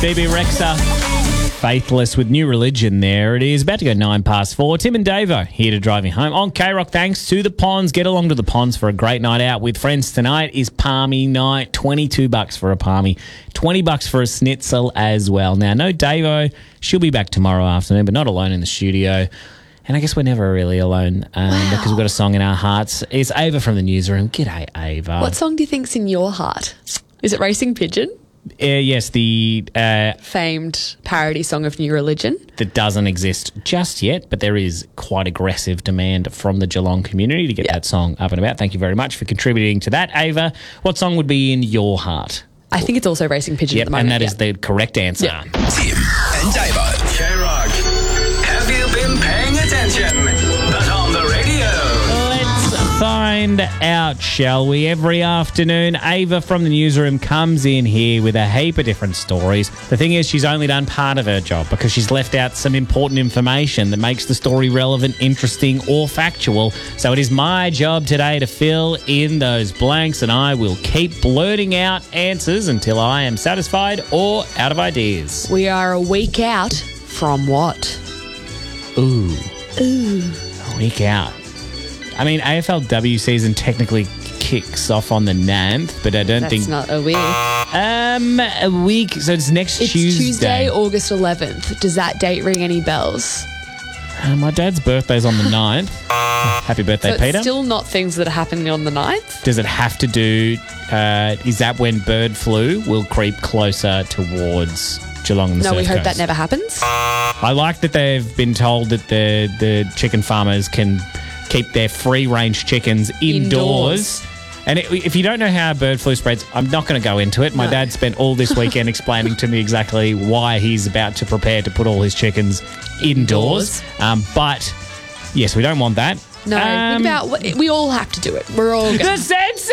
BB Rexa, Faithless with New Religion there. It is about to go 4:09. Tim and Davo here to drive you home on K-Rock. Thanks to the Ponds. Get along to the Ponds for a great night out with friends. Tonight is Palmy night. $22 for a Palmy, $20 for a schnitzel as well. Now, no Davo. She'll be back tomorrow afternoon, but not alone in the studio. And I guess we're never really alone because we've got a song in our hearts. It's Ava from the newsroom. G'day, Ava. What song do you think's in your heart? Is it Racing Pigeon? Yes, the famed parody song of New Religion. That doesn't exist just yet, but there is quite aggressive demand from the Geelong community to get that song up and about. Thank you very much for contributing to that. Ava, what song would be in your heart? I think it's also Racing Pigeon at the moment. And that is the correct answer. Yep. Tim and Davo. K-Rock. Have you been paying attention? But on the radio. Let's find out, shall we? Every afternoon, Ava from the newsroom comes in here with a heap of different stories. The thing is, she's only done part of her job because she's left out some important information that makes the story relevant, interesting, or factual. So it is my job today to fill in those blanks, and I will keep blurting out answers until I am satisfied or out of ideas. We are a week out from what? Ooh. A week out. I mean, AFLW season technically kicks off on the 9th, but I don't think... That's not a week. A week, so it's next It's Tuesday. Tuesday, August 11th. Does that date ring any bells? My dad's birthday's on the 9th. Happy birthday, So Peter. it's still not things that are happening on the 9th? Does it have to do... is that when bird flu will creep closer towards Geelong and the No, Surf we hope Coast? that never happens. I like that they've been told that the chicken farmers can keep their free-range chickens indoors. And if you don't know how bird flu spreads, I'm not going to go into it. My dad spent all this weekend explaining to me exactly why he's about to prepare to put all his chickens indoors. But, yes, we don't want that. No, think about we all have to do it. We're all The going census!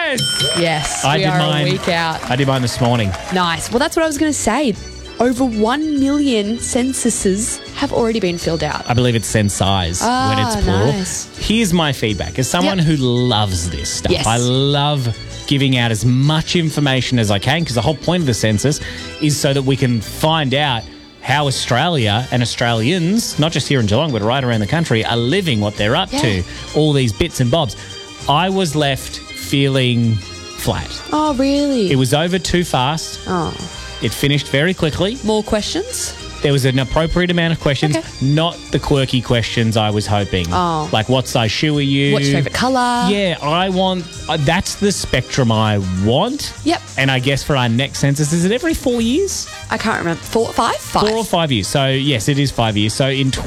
Yes, I we did are mine. a week out. I did mine this morning. Nice. Well, that's what I was going to say. Over 1 million censuses have already been filled out. I believe it's censize when it's plural. Nice. Here's my feedback. As someone who loves this stuff, Yes. I love giving out as much information as I can because the whole point of the census is so that we can find out how Australia and Australians, not just here in Geelong, but right around the country, are living, what they're up to, all these bits and bobs. I was left feeling flat. Oh, really? It was over too fast. Oh. It finished very quickly. More questions? There was an appropriate amount of questions, Okay. not the quirky questions I was hoping. Oh. Like, what size shoe are you? What's your favourite colour? Yeah, I want... that's the spectrum I want. Yep. And I guess for our next census, is it every 4 years? I can't remember. 4, 5? 5. 4 or 5 years. So, yes, it is 5 years. So, in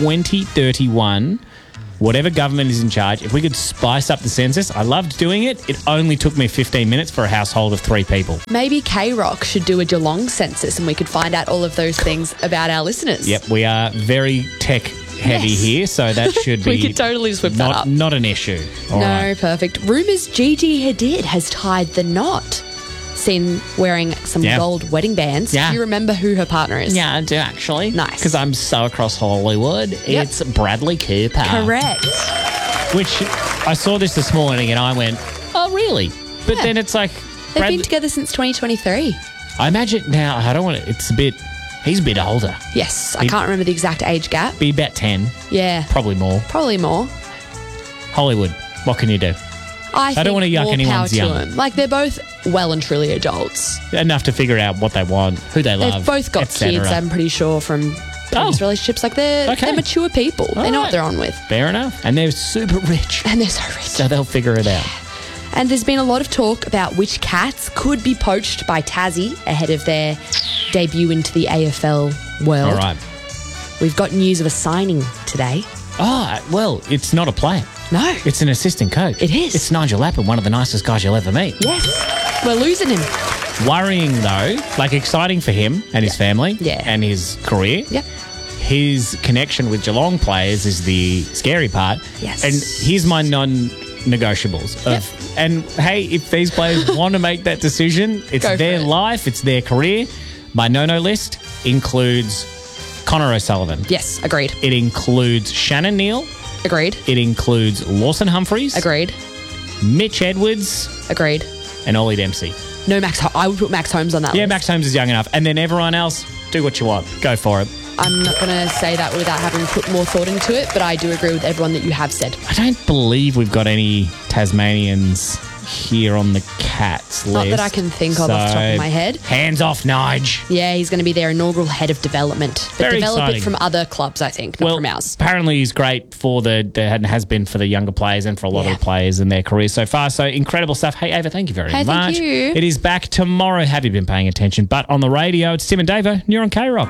2031... whatever government is in charge, if we could spice up the census, I loved doing it. It only took me 15 minutes for a household of 3 people. Maybe K-Rock should do a Geelong census and we could find out all of those things about our listeners. Yep, we are very tech heavy Yes. here, so that should be We could totally just whip that up. not an issue. All No, right. perfect. Rumours Gigi Hadid has tied the knot. Seen wearing some Yeah. gold wedding bands. Yeah. Do you remember who her partner is? Yeah, I do actually. Nice. Because I'm so across Hollywood. Yep. It's Bradley Cooper. Correct. Which I saw this morning and I went, oh, really? But Yeah. then it's like, They've been together since 2023. I imagine now, I don't want to, he's a bit older. Yes. I can't remember the exact age gap. Be about 10, Yeah. probably more. Probably more. Hollywood, what can you do? I don't wanna think yuck more anyone's power to yum. them. Like, they're both well and truly adults. Enough to figure out what they want, who they love, They've both got et cetera. kids, I'm pretty sure, from previous relationships. Like, they're mature people. They know what they're on with. Fair enough. And they're super rich. And they're so rich. So they'll figure it out. And there's been a lot of talk about which cats could be poached by Tassie ahead of their debut into the AFL world. All right. We've got news of a signing today. Oh, well, it's not a player. No. It's an assistant coach. It is. It's Nigel Lappin, one of the nicest guys you'll ever meet. Yes. We're losing him. Worrying, though, like exciting for him and his family and his career. Yep. His connection with Geelong players is the scary part. Yes. And here's my non-negotiables. And, hey, if these players want to make that decision, it's Go for their it. life, it's their career. My no-no list includes Connor O'Sullivan. Yes, agreed. It includes Shannon Neal. Agreed. It includes Lawson Humphreys. Agreed. Mitch Edwards. Agreed. And Ollie Dempsey. No, I would put Max Holmes on that Yeah, list. Max Holmes is young enough. And then everyone else, do what you want. Go for it. I'm not going to say that without having put more thought into it, but I do agree with everyone that you have said. I don't believe we've got any Tasmanians here on the Cats list. Not that I can think of off the top of my head. Hands off, Nige. Yeah, he's going to be their inaugural head of development. But Very develop exciting. it from other clubs, I think, not from ours. Apparently he's great for and has been for the younger players and for a lot of the players in their careers so far. So incredible stuff. Hey, Ava, thank you very much. Thank you. It is back tomorrow. Have you been paying attention? But on the radio, it's Tim and Davo, and you're on K-Rock.